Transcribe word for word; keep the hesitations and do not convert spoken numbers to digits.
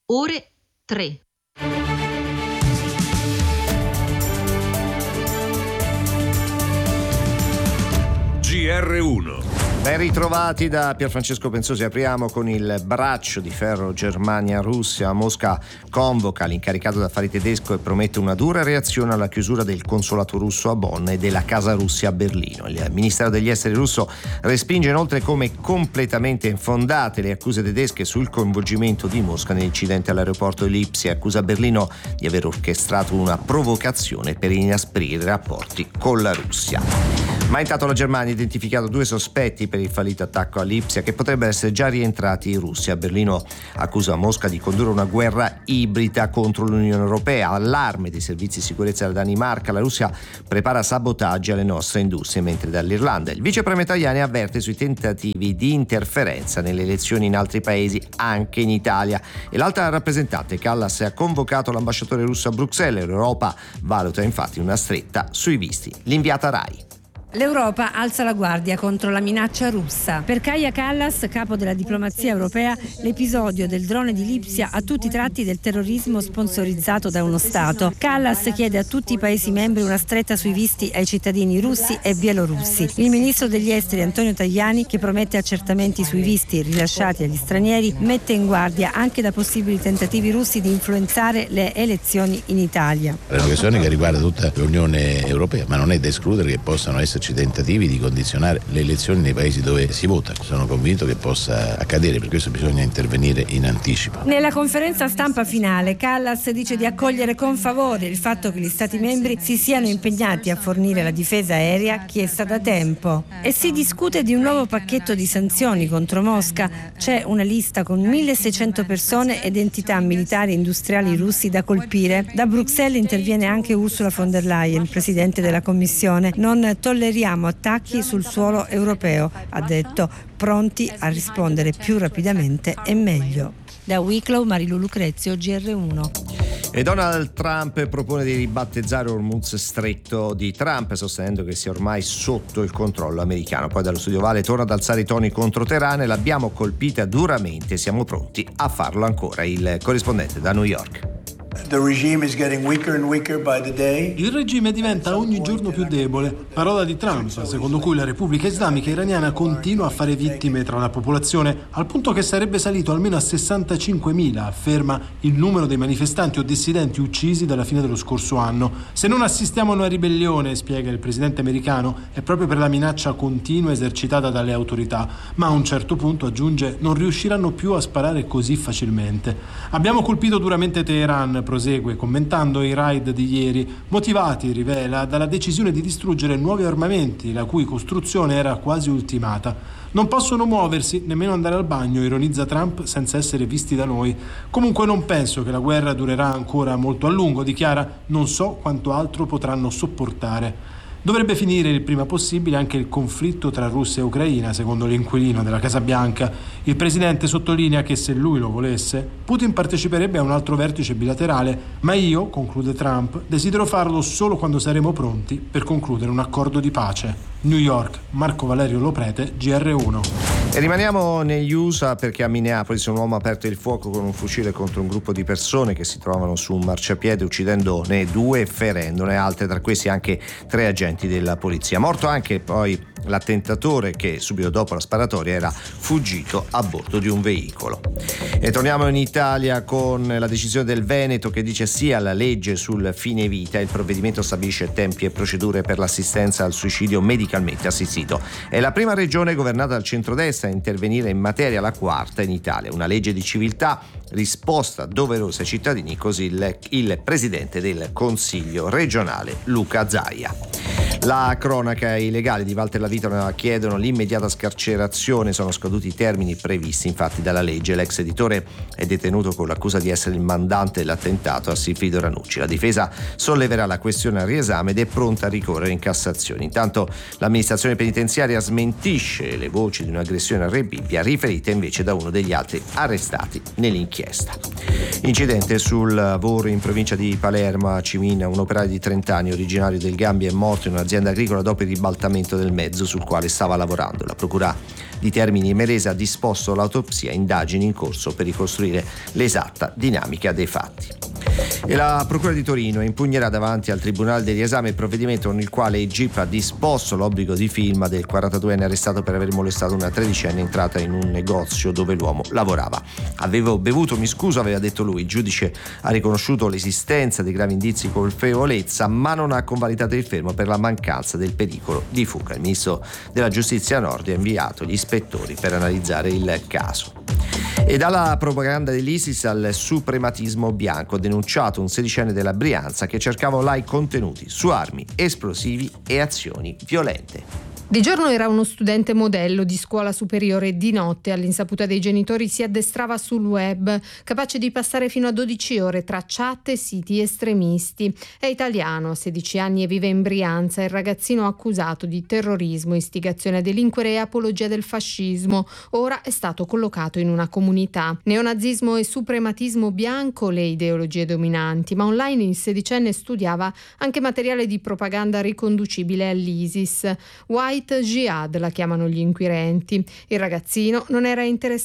ore tre. G R uno. Ben ritrovati da Pierfrancesco Pensosi. Apriamo con il braccio di ferro Germania-Russia. Mosca convoca l'incaricato d'affari tedesco e promette una dura reazione alla chiusura del consolato russo a Bonn e della Casa Russia a Berlino. Il Ministero degli Esteri russo respinge inoltre come completamente infondate le accuse tedesche sul coinvolgimento di Mosca nell'incidente all'aeroporto di Lipsia e accusa Berlino di aver orchestrato una provocazione per inasprire i rapporti con la Russia. Ma intanto la Germania ha identificato due sospetti per il fallito attacco a Lipsia che potrebbero essere già rientrati in Russia. Berlino accusa Mosca di condurre una guerra ibrida contro l'Unione Europea. Allarme dei servizi di sicurezza della Danimarca. La Russia prepara sabotaggi alle nostre industrie, mentre dall'Irlanda il vice premier Tajani avverte sui tentativi di interferenza nelle elezioni in altri paesi, anche in Italia. E l'alta rappresentante Kallas ha convocato l'ambasciatore russo a Bruxelles. L'Europa valuta infatti una stretta sui visti. L'inviata Rai. L'Europa alza la guardia contro la minaccia russa. Per Kaja Kallas, capo della diplomazia europea, l'episodio del drone di Lipsia ha tutti i tratti del terrorismo sponsorizzato da uno Stato. Kallas chiede a tutti i Paesi membri una stretta sui visti ai cittadini russi e bielorussi. Il ministro degli esteri Antonio Tajani, che promette accertamenti sui visti rilasciati agli stranieri, mette in guardia anche da possibili tentativi russi di influenzare le elezioni in Italia. È una questione che riguarda tutta l'Unione Europea, ma non è da escludere che possano esserci tentativi di condizionare le elezioni nei paesi dove si vota. Sono convinto che possa accadere, per questo bisogna intervenire in anticipo. Nella conferenza stampa finale Kallas dice di accogliere con favore il fatto che gli Stati membri si siano impegnati a fornire la difesa aerea chiesta da tempo e si discute di un nuovo pacchetto di sanzioni contro Mosca. C'è una lista con milleseicento persone ed entità militari e industriali russi da colpire. Da Bruxelles interviene anche Ursula von der Leyen, presidente della Commissione. Non tolleriamo attacchi sul suolo europeo, ha detto, pronti a rispondere più rapidamente e meglio. Da Wicklow, Marilu Lucrezio, G R uno. E Donald Trump propone di ribattezzare Hormuz Stretto di Trump, sostenendo che sia ormai sotto il controllo americano. Poi dallo studio Vale torna ad alzare i toni contro Teheran e l'abbiamo colpita duramente, siamo pronti a farlo ancora. Il corrispondente da New York. The regime is getting weaker and weaker by the day. Il regime diventa ogni giorno più debole. Parola di Trump, secondo cui la Repubblica Islamica Iraniana continua a fare vittime tra la popolazione, al punto che sarebbe salito almeno a sessantacinquemila, afferma il numero dei manifestanti o dissidenti uccisi dalla fine dello scorso anno. Se non assistiamo a una ribellione, spiega il presidente americano, è proprio per la minaccia continua esercitata dalle autorità, ma a un certo punto, aggiunge, non riusciranno più a sparare così facilmente. Abbiamo colpito duramente Teheran, prosegue commentando i raid di ieri, motivati, rivela, dalla decisione di distruggere nuovi armamenti, la cui costruzione era quasi ultimata. Non possono muoversi, nemmeno andare al bagno, ironizza Trump, senza essere visti da noi. Comunque non penso che la guerra durerà ancora molto a lungo, dichiara, non so quanto altro potranno sopportare. Dovrebbe finire il prima possibile anche il conflitto tra Russia e Ucraina, secondo l'inquilino della Casa Bianca. Il presidente sottolinea che se lui lo volesse, Putin parteciperebbe a un altro vertice bilaterale, ma io, conclude Trump, desidero farlo solo quando saremo pronti per concludere un accordo di pace. New York, Marco Valerio Loprete, G R uno. E rimaniamo negli U S A perché a Minneapolis un uomo ha aperto il fuoco con un fucile contro un gruppo di persone che si trovavano su un marciapiede, uccidendone due e ferendone altre, tra questi anche tre agenti della polizia. Morto anche poi l'attentatore che subito dopo la sparatoria era fuggito a bordo di un veicolo. E torniamo in Italia con la decisione del Veneto che dice sì alla legge sul fine vita. Il provvedimento stabilisce tempi e procedure per l'assistenza al suicidio medicalmente assistito. È la prima regione governata dal centrodestra a intervenire in materia, la quarta in Italia. Una legge di civiltà, risposta doverosa ai cittadini, così il, il presidente del Consiglio regionale Luca Zaia. La cronaca e i legali di Walter La Vita chiedono l'immediata scarcerazione, sono scaduti i termini previsti infatti dalla legge. L'ex editore è detenuto con l'accusa di essere il mandante dell'attentato a Silfido Ranucci. La difesa solleverà la questione al riesame ed è pronta a ricorrere in Cassazione. Intanto l'amministrazione penitenziaria smentisce le voci di un'aggressione a Re Bibbia riferite invece da uno degli altri arrestati nell'inchiesta. Incidente sul lavoro in provincia di Palermo a Cimina, un operaio di trenta anni originario del Gambia è morto in una un'azienda agricola dopo il ribaltamento del mezzo sul quale stava lavorando. La procura di Termini Imerese ha disposto l'autopsia, indagini in corso per ricostruire l'esatta dinamica dei fatti. E la Procura di Torino impugnerà davanti al Tribunale del riesame il provvedimento con il quale il G I P ha disposto l'obbligo di firma del quarantaduenne arrestato per aver molestato una tredicenne entrata in un negozio dove l'uomo lavorava. Avevo bevuto, mi scuso, aveva detto lui. Il giudice ha riconosciuto l'esistenza di gravi indizi di colpevolezza, ma non ha convalidato il fermo per la mancanza del pericolo di fuga. Il ministro della Giustizia Nordio ha inviato gli ispettori per analizzare il caso. E dalla propaganda dell'ISIS al suprematismo bianco, denunciato un sedicenne della Brianza che cercava online contenuti su armi, esplosivi e azioni violente. Di giorno era uno studente modello di scuola superiore, di notte, all'insaputa dei genitori, si addestrava sul web, capace di passare fino a dodici ore tra chat e siti estremisti. È italiano, ha sedici anni e vive in Brianza. Il ragazzino accusato di terrorismo, istigazione a delinquere e apologia del fascismo. Ora è stato collocato in una comunità. Neonazismo e suprematismo bianco, le ideologie dominanti, ma online il sedicenne studiava anche materiale di propaganda riconducibile all'ISIS. White Jihad la chiamano gli inquirenti. Il ragazzino non era interessato